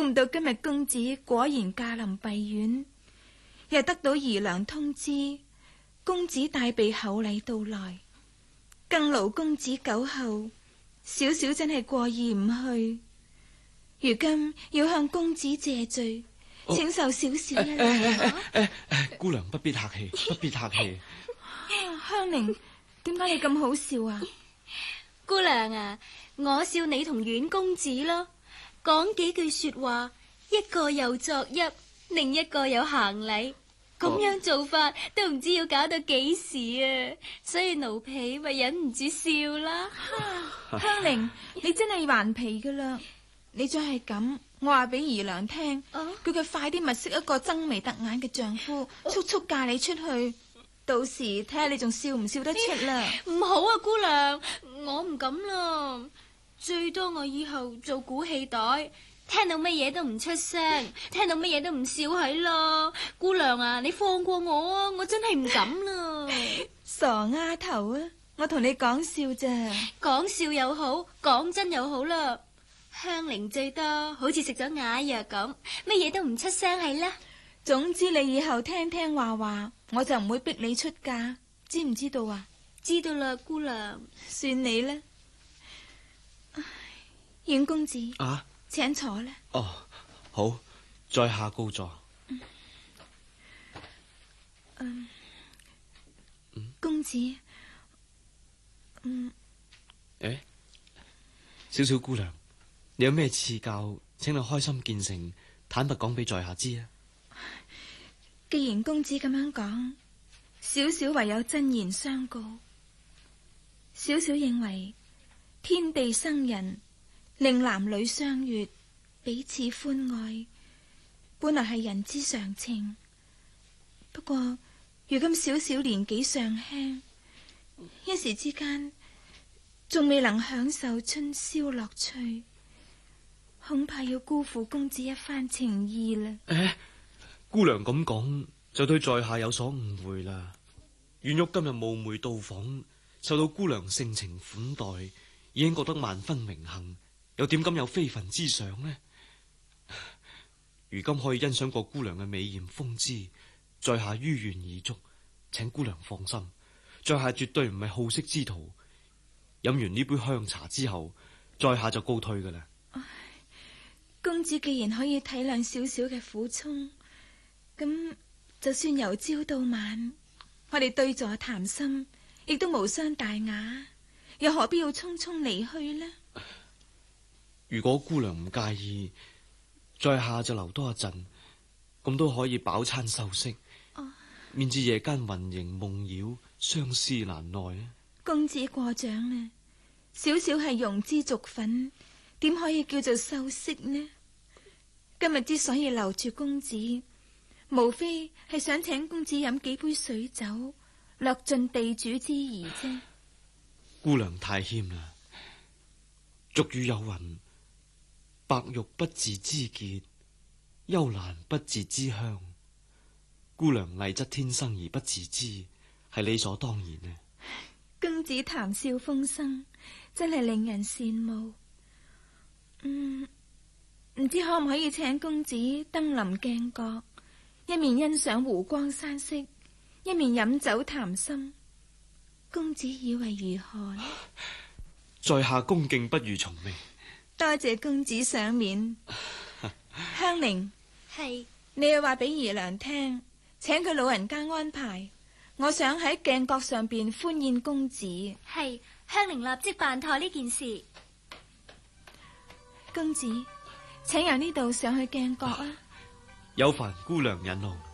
唔到今日公子果然駕臨閉院，又得到姨娘通知，公子帶備厚禮到來，更勞公子久候，小小真係過意唔去。如今要向公子謝罪，請受少少一禮。 姑娘不必客氣，不必客氣。 香菱，點解你咁好笑啊？ 姑娘啊，我笑你同阮公子咯，講幾句說話，一個有作揖，另一個有行禮，咁樣做法都唔知要搞到幾時啊！所以奴婢咪忍唔住笑啦。 香菱，你真係頑皮噶啦！你再係咁，我話俾姨娘聽，叫佢快啲物色一個憎眉突眼嘅丈夫，速速嫁你出去。到時睇下你仲笑唔笑得出啦。 唔好啊，姑娘，我唔敢啦。最多我以後做鼓氣袋，聽到乜嘢都唔出聲，聽到乜嘢都唔笑喺咯。姑娘啊，你放過我啊，我真係唔敢啦。 傻丫頭啊，我同你講笑咋。 講笑又好，講真又好啦。香菱最多好似食咗啞藥咁，乜嘢都唔出聲係啦。 總之你以後聽聽話話，我就唔會逼你出嫁，知唔知道啊？ 知道啦，姑娘。 算你啦。阮公子啊， 請坐啦。 哦，好，在下告座。 公子， 小小姑娘，你有咩賜教，請你開心見誠，坦白講俾在下知啊。 既然公子咁樣講，小小唯有真言相告。小小認為天地生人，令男女相悅，彼此歡愛，本來係人之常情。不過如今小小年紀尚輕，一時之間仲未能享受春宵樂趣，恐怕要辜負公子一番情意啦。 姑娘咁講就對在下有所誤會啦。阮玉今日冒昧到訪，受到姑娘盛情款待，已經覺得萬分榮幸，又點敢有非分之想呢？如今可以欣賞過姑娘嘅美艷風姿，在下於願已足，請姑娘放心，在下絕對唔係好色之徒。飲完呢杯香茶之後，在下就告退噶啦。 公子既然可以體諒少少嘅苦衷，咁就算由朝到晚，我哋對坐談心，亦都無傷大雅，又何必要匆匆離去呢？ 如果姑娘唔介意，在下就留多一陣，咁都可以飽餐休息，免至夜間魂縈夢繞，相思難耐啊！ 公子過獎啦，小小係庸脂俗粉，點可以叫做秀色呢？今日之所以留住公子，無非係想請公子飲幾杯水酒，略盡地主之誼啫。 姑娘太謙啦。俗語有云：白玉不自知潔，幽蘭不自知香。姑娘麗質天生而不自知，係理所當然呢。 公子談笑風生，真係令人羨慕。唔知可唔可以請公子登臨鏡閣，一面欣賞湖光山色，一面飲酒談心，公子以為如何呢？ 在下恭敬不如從命。 多謝公子賞面。香菱， 係你要話俾姨娘聽，請佢老人家安排，我想喺鏡閣上邊歡宴公子。 係，香菱立即辦妥呢件事。 公子，請由呢度上去鏡閣啊！ 有煩姑娘引路。